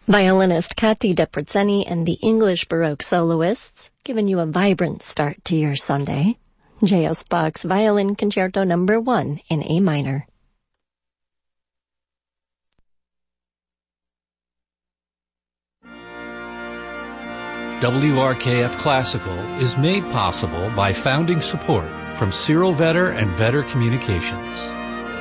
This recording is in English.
Violinist Kathy Deprezzeni and the English Baroque soloists, giving you a vibrant start to your Sunday. J.S. Bach's Violin Concerto No. 1 in A minor. WRKF Classical is made possible by founding support from Cyril Vetter and Vetter Communications.